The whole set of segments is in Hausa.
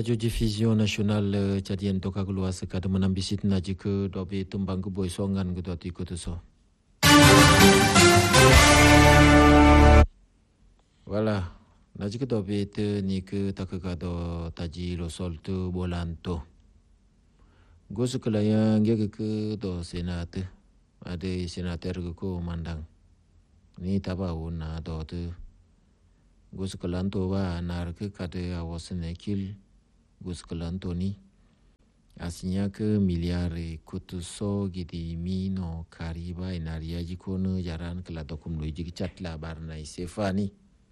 Radio-diffusion nationale tchadienne toka gulwa se kada manambisit naji ke dobe tumbang boy songan gitu ati ko so. Voilà, naji ke dobe te ni ke takagado taji lo sol tu bolanto. Gosu kelaya ngege ke do senate. Ada senator ko mandang. Ni taba una do te. Gosu kelanto ba nar ke kade awasne kil. Gus kelantoni asinya ke miliar kutuso gidi mino kariba inaria jikono jaran kela dokum loji chat labar na isefani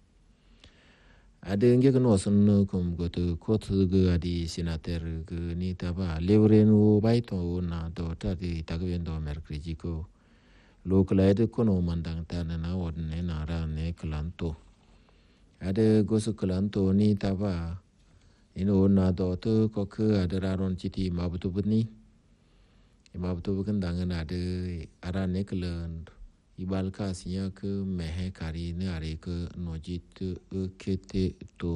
ada nge keno son kom goto kotu ge adi senator ge ni taba leurenu baito na do tadi tagwendo merkriji ko lokala de kono mandang tanana wodne na ra ne kelanto ada gosu kelanto ni taba ino na do tu ko ke ada raron citi mabutu beni mabutu bukan dangan ada arane kelen ibal kasnya ke mehe kari ne are ke nojit kete to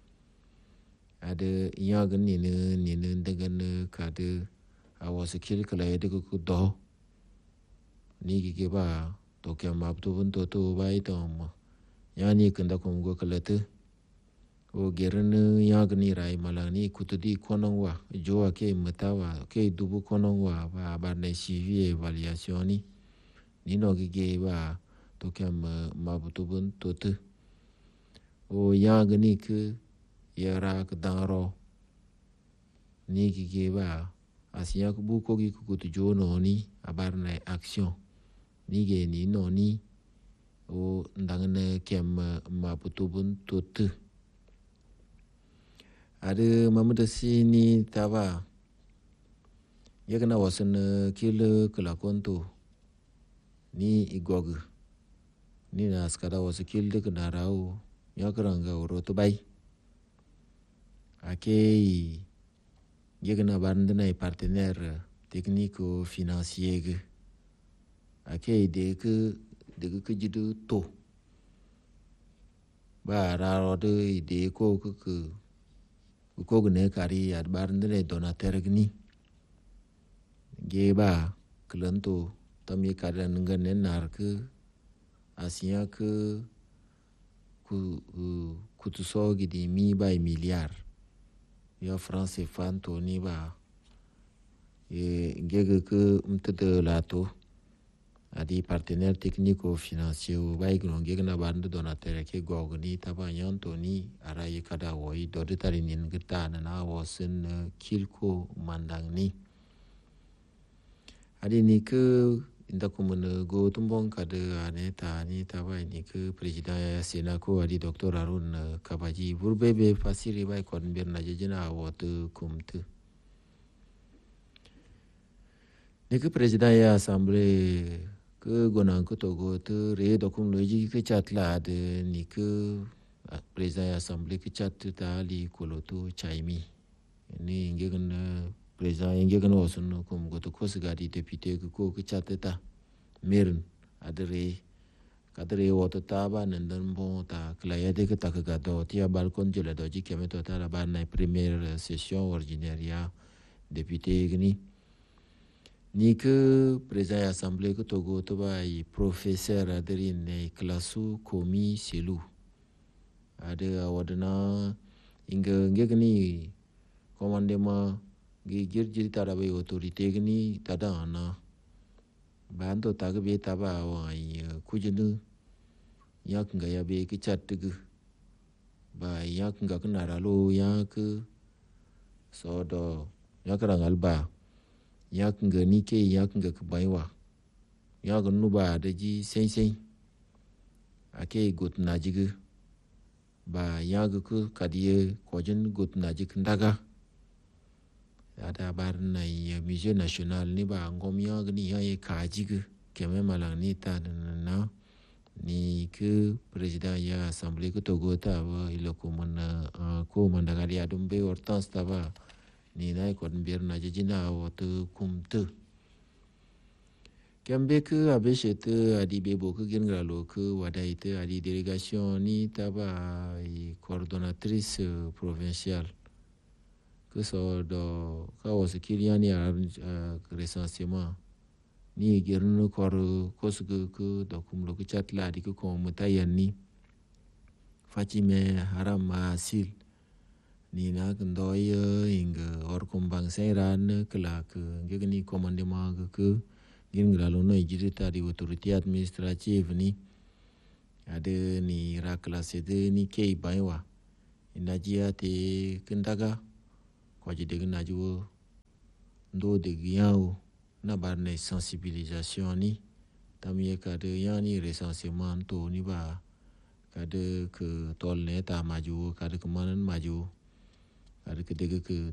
ada iya geni ne dengan kade awas kil kala de ko do ni ke ba to ke mabutu bun to bai to yani kenda ko go kala te o gerene yagni rai malani kutudi konongwa joa ke metawa ke dubu konongwa ba barne suivi evaluationi nino ge ba to kam mabutubun tote o yagni ke yara ke daro ni ge ba asia ku bu ko gi ku tu jono ni abarne action ni ge ni no ni o ndangne kem mabutubun tote ada mamada sini taba ya kena wasan kile kelakon tu ni igog ni na skada wasan kile kena rau ya kerangga uro tu bai ake ya kena bandana partenaire tekniko financier ge ake de ke jidu to ba raro de ko ko gne kari ad barndre donateur gni geba klanto tamye karan ngane nar ke asia ke ku tu so gidi mi bay milliard ya france fanto ni ba ngege ke mtede lato adi partenaire technico financier bay gno ngege na band donateur ke gogni tabanyan to ni araye kada woi do de tarinin gita na wasen kilko mandang ni adi ni ke inda kumun go tumbong kada aneta ni tabai ni ke presiden senako adi dr arun kabaji burbebe fasiri bay kon bir na jejina wotu kumtu ni ke presiden ya assemblée ke gonang ko togo te re dokum loji ke chatla de ni ke presiden assemblée ke chat ta li koloto chaimi ni ngegen presiden ngegen osun kom go to kosgadi député ko ke chat ta mern adre kadre woto ta ba nandan bon ta klaya de ke ta ka do tia balkon jela do ji kemeto ta la ba na première session ordinaire ya député gni ni ke presiden assemblée ko togo to ba i professeur adrin ne klasu komi selu ada wadana ingegni commandement gi girjiri tada be autorité gni tada na bando taga be taba wa kujinu yak nga ya be ki chatgu ba yak nga kana ralo yak sodo yak rangal ba yak nga nike yak nga kubaiwa yak nuba da ji sen ake gut najigu ba yak ku kadiye kojin gut najik ndaga ada bar na musée national ni ba ngom yak ni ya kajigu keme malang ni ta na ni ke presiden ya assemblée ko togo ta ba iloko mana ko mandagari adumbe hortense ta ba ni nai kon bir na jina wotu kumtu kembe ke abeshete adi bebo ke gengralo ke wadaite adi délégation ni taba coordonnatrice provinciale que so do ka wasu kiriani a recensement ni girnu kor ko su ku do kum lo ku chat la di ko mutayan ni faci me haram ma sil ni na ndo inga or kumbang sai ran kala ke ngeni commandement ke ngin gralo no ijita di autorité administrative ni ade ni ra classe de ni kei baiwa inajia te kendaga ko jide na juo ndo de giao na bar ne sensibilisation ni tamye ka de yani recensement to ni ba ka de ke tol ne ta maju ka de manan maju ka de ke